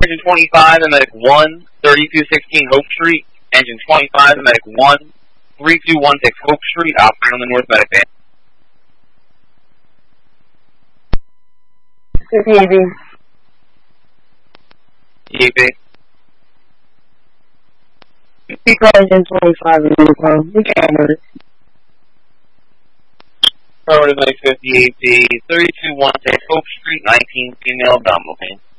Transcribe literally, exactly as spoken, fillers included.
Engine twenty-five, Medic one, thirty-two sixteen Hope Street. Engine twenty-five, Medic one, three two one six Hope Street, operating on the North Medic van. E B. E B. We call Engine twenty-five in uniform. We can't move. Forward to Medic fifty-eight B, thirty-two one six Hope Street, nineteen female abdominal pain.